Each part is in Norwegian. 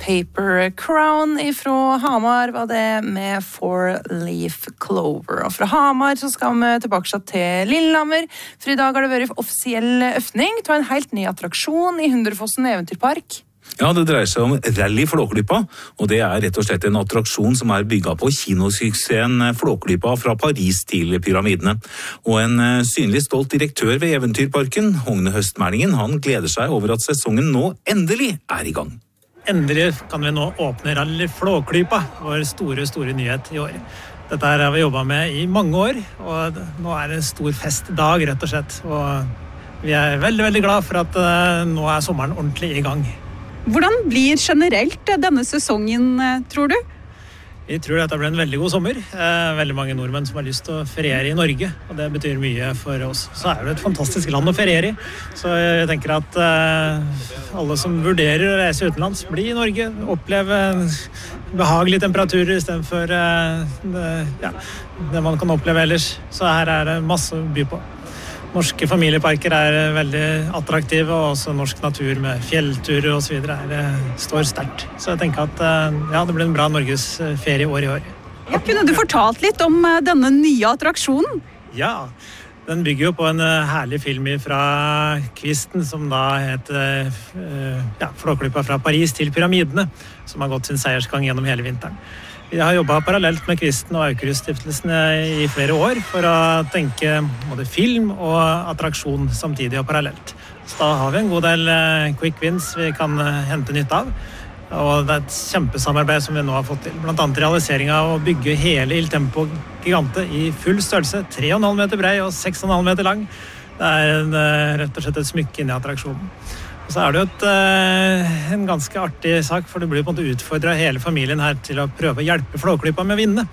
Paper Crown ifra Hamar var det med Four Leaf Clover. Og fra Hamar så skal vi tilbake til Lillehammer, for i dag har det vært offisiell øffning til en helt ny attraksjon i Hunderfossen Eventyrpark. Ja, det dreier seg om Rally Flåklypa, og det er rett og slett en attraksjon som er bygget på kinosuksessen Flåklypa fra Paris til Pyramidene. Og en synlig stolt direktør ved Eventyrparken, Hogne Høstmælingen, han gleder seg over at sesongen nå endelig er i gang. Endelig kan vi nå åpne Rally Flåklypa, vår store nyhet i år. Dette her har vi jobbet med i mange år, og nå er det en stor festdag, rett og slett. Og vi er veldig glad for at nå er sommeren ordentlig i gang. Hvordan blir generelt denne sesongen, tror du? Vi tror dette blir en veldig god sommer. Veldig mange nordmenn som har lyst til å feriere i Norge, og det betyr mye for oss. Så er det et fantastisk land å feriere i, så jeg tenker at alle som vurderer å reise utenlands, bli i Norge, oppleve behagelige temperaturer i stedet for det man kan oppleve ellers. Så her er det masse å by på. Norske familieparker er veldig attraktive, og også norsk natur med fjellturer og så videre står sterkt. Så jeg tenker at det blir en bra Norges ferie år i år. Ja, kunne du fortalt litt om denne nye attraksjonen? Ja, den bygger jo på en herlig film fra Kvisten, som da heter Flåklypa fra Paris til Pyramidene, som har gått sin seiersgang gjennom hele vinteren. Vi har jobbet parallelt med Kvisten og Aukrust-stiftelsen i flere år for å tenke både film og attraksjon samtidig og parallelt. Så da har vi en god del quick wins vi kan hente nytt av. Og det er et kjempesamarbeid som vi nå har fått til. Blant annet realisering av å bygge hele Il Tempo Gigante i full størrelse, 3,5 meter brei og 6,5 meter lang. Det er rett og slett et smykke inne i attraksjonen. Og så er det jo en ganske artig sak, for det blir på en måte utfordret hele familien her til å prøve å hjelpe Flåklypa med å vinne.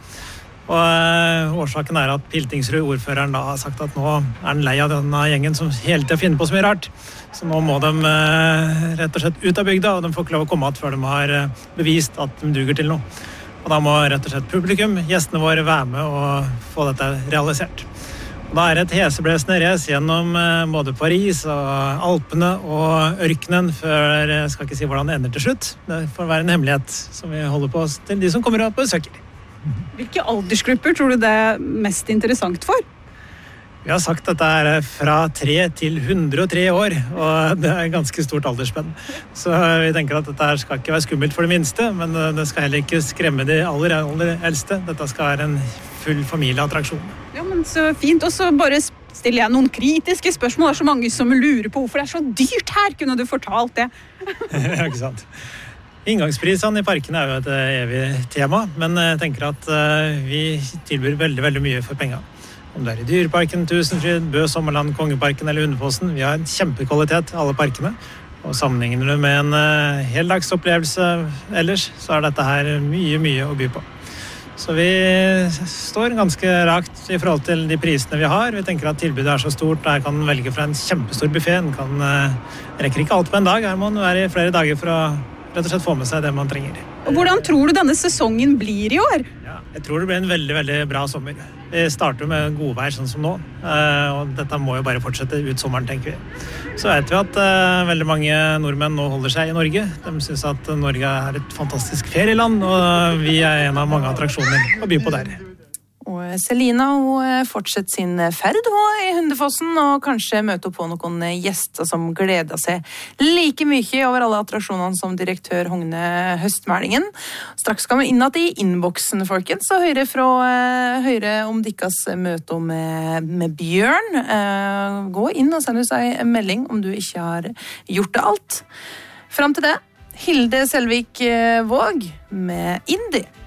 Og årsaken er at Piltingsrud, ordføreren, da har sagt at nå er den lei av denne gjengen som hele tiden finner på så mye rart. Så nå må de rett og slett ut av bygda, og de får ikke lov å komme at før de har bevist at de duger til noe. Og da må rett og slett publikum, gjestene våre, være med og få dette realisert. Da er det et heseblesende race gjennom både Paris og Alpene og ørkenen, før jeg skal ikke si hvordan det ender til slutt. Det får være en hemmelighet som vi holder på oss til de som kommer opp og besøker. Hvilke aldersgrupper tror du det er mest interessant for? Vi har sagt at det er fra 3 til 103 år, og det er ganske stort aldersspenn. Så vi tenker at dette skal ikke være skummelt for det minste, men det skal heller ikke skremme de aller eldste. Dette skal være en full familieattraksjon. Ja, men så fint. Og så bare stiller jeg noen kritiske spørsmål. Det er så mange som lurer på hvorfor det er så dyrt her. Kunne du fortalt det? Ja, ikke sant. Inngangsprisene i parkene er jo et evig tema, men jeg tenker at vi tilbyr veldig mye for penger. Om det er i Dyreparken, Tusenfryd, Bø Sommerland, Kongeparken eller Hundefossen, vi har en kjempekvalitet alle parkene. Og sammenligner du med en heldagsopplevelse ellers, så er dette her mye å by på. Så vi står ganske rakt i forhold til de prisene vi har. Vi tenker at tilbudet er så stort, der kan man velge fra en kjempestor buffet. Man rekker ikke alt på en dag, her må man være i flere dager for å rett og slett få med seg det man trenger. Og hvordan tror du denne sesongen blir i år? Ja, jeg tror det blir en veldig bra sommer. Vi starter med godvær sånn som nå, og dette må jo bare fortsette ut sommeren, tenker vi. Så vet vi at veldig mange nordmenn nå holder seg i Norge. De synes at Norge er et fantastisk ferieland, og vi er en av mange attraksjoner å by på der. Og Selina fortsetter sin ferd i Hundefossen, og kanskje møter på noen gjester som gleder seg like mye over alle attraksjonene som direktør Hogne Høstmælingen. Straks skal vi inn i innboksen, folkens, og høre om deres møte med Bjørn. Gå inn og send oss en melding om du ikke har gjort det alt. Fram til det, Hilde Selvik Våg med Indie.